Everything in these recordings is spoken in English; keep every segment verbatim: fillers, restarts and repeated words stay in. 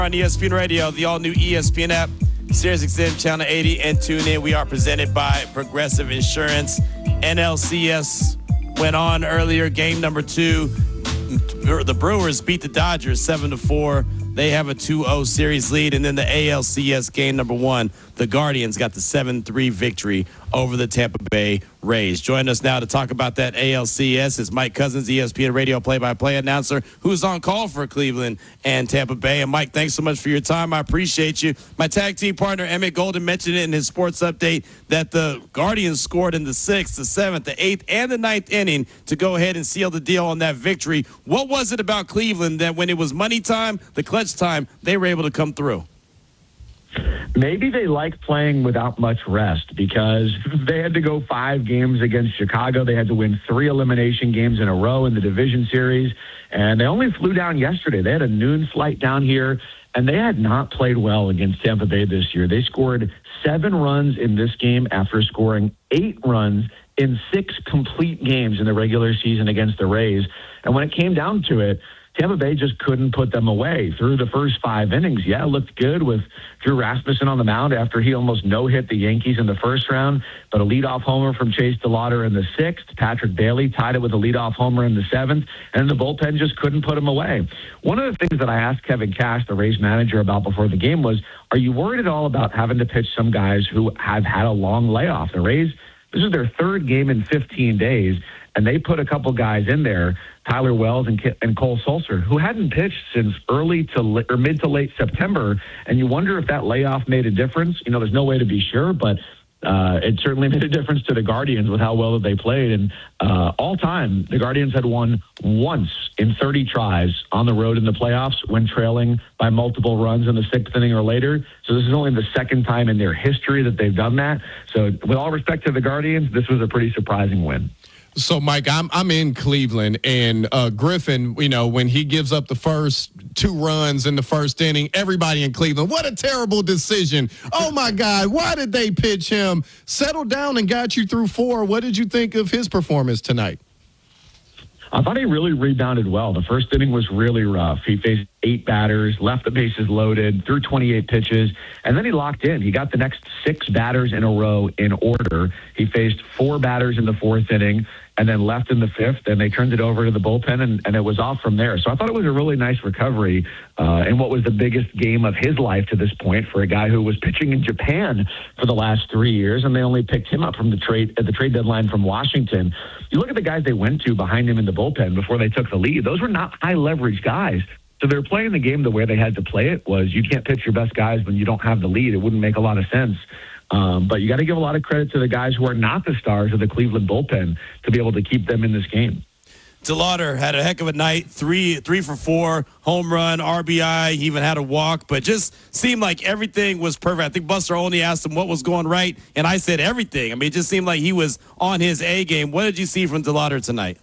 On E S P N Radio, the all-new E S P N app, SiriusXM Channel eighty, and tune in. We are presented by Progressive Insurance. N L C S went on earlier, game number two. The Brewers beat the Dodgers seven to four. They have a two oh series lead. And then the A L C S game number one, the Guardians got the seven three victory over the Tampa Bay Rays. Joining us now to talk about that A L C S is Mike Couzens, E S P N Radio play-by-play announcer, who's on call for Cleveland and Tampa Bay. And, Mike, thanks so much for your time. I appreciate you. My tag team partner, Emmett Golden, mentioned it in his sports update that the Guardians scored in the sixth, the seventh, the eighth, and the ninth inning to go ahead and seal the deal on that victory. What was it about Cleveland that when it was money time, the clutch time, they were able to come through? Maybe they like playing without much rest because they had to go five games against Chicago. They had to win three elimination games in a row in the division series, and they only flew down yesterday. They had a noon flight down here, and they had not played well against Tampa Bay this year. They scored seven runs in this game after scoring eight runs in six complete games in the regular season against the Rays. And when it came down to it, Tampa Bay just couldn't put them away through the first five innings. Yeah, it looked good with Drew Rasmussen on the mound after he almost no-hit the Yankees in the first round, but a leadoff homer from Chase DeLauter in the sixth. Patrick Bailey tied it with a leadoff homer in the seventh, and the bullpen just couldn't put him away. One of the things that I asked Kevin Cash, the Rays manager, about before the game was, are you worried at all about having to pitch some guys who have had a long layoff? The Rays, this is their third game in fifteen days, and they put a couple guys in there, Tyler Wells and, and Cole Sulser, who hadn't pitched since early to or mid to late September. And you wonder if that layoff made a difference. You know, there's no way to be sure, but uh, it certainly made a difference to the Guardians with how well that they played. And uh, all time, the Guardians had won once in thirty tries on the road in the playoffs when trailing by multiple runs in the sixth inning or later. So this is only the second time in their history that they've done that. So with all respect to the Guardians, this was a pretty surprising win. So, Mike, I'm I'm in Cleveland, and uh, Griffin, you know, when he gives up the first two runs in the first inning, everybody in Cleveland, what a terrible decision. Oh, my God, why did they pitch him? Settled down and got you through four. What did you think of his performance tonight? I thought he really rebounded well. The first inning was really rough. He faced eight batters, left the bases loaded, threw twenty-eight pitches, and then he locked in. He got the next six batters in a row in order. He faced four batters in the fourth inning and then left in the fifth, and they turned it over to the bullpen, and, and it was off from there. So I thought it was a really nice recovery uh, in what was the biggest game of his life to this point for a guy who was pitching in Japan for the last three years, and they only picked him up from the trade at the trade deadline from Washington. You look at the guys they went to behind him in the bullpen before they took the lead. Those were not high-leverage guys. So they're playing the game the way they had to play it was you can't pitch your best guys when you don't have the lead. It wouldn't make a lot of sense. Um, but you got to give a lot of credit to the guys who are not the stars of the Cleveland bullpen to be able to keep them in this game. DeLauter had a heck of a night, three three for four, home run, R B I. He even had a walk, but just seemed like everything was perfect. I think Buster Olney asked him what was going right, and I said everything. I mean, it just seemed like he was on his A game. What did you see from DeLauter tonight?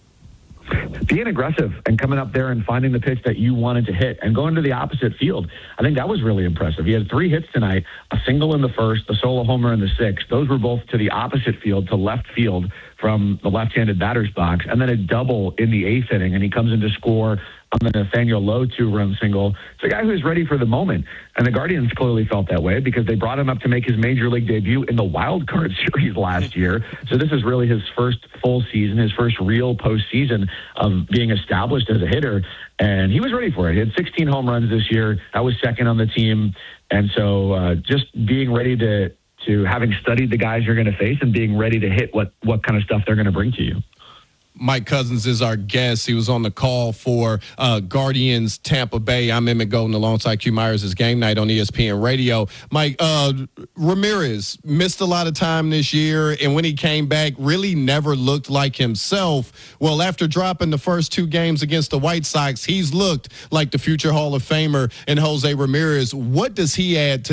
Being aggressive and coming up there and finding the pitch that you wanted to hit and going to the opposite field. I think that was really impressive. He had three hits tonight, a single in the first, a solo homer in the sixth. Those were both to the opposite field, to left field from the left-handed batter's box, and then a double in the eighth inning, and he comes in to score on the Nathaniel Lowe two-run single. It's a guy who's ready for the moment, and the Guardians clearly felt that way because they brought him up to make his major league debut in the Wild Card Series last year. So this is really his first full season, his first real postseason of being established as a hitter, and he was ready for it. He had sixteen home runs this year. That was second on the team, and so uh, just being ready to to having studied the guys you're going to face and being ready to hit what what kind of stuff they're going to bring to you. Mike Couzens is our guest. He was on the call for uh, Guardians Tampa Bay. I'm Emmett Golden alongside Q Myers' Game Night on E S P N Radio. Mike, uh, Ramirez missed a lot of time this year, and when he came back, really never looked like himself. Well, after dropping the first two games against the White Sox, he's looked like the future Hall of Famer in Jose Ramirez. What does he add to